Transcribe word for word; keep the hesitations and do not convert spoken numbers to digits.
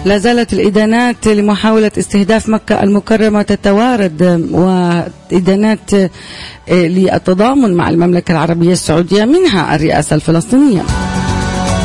لا زالت الإدانات لمحاولة استهداف مكة المكرمة تتوارد، وإدانات للتضامن مع المملكة العربية السعودية منها الرئاسة الفلسطينية.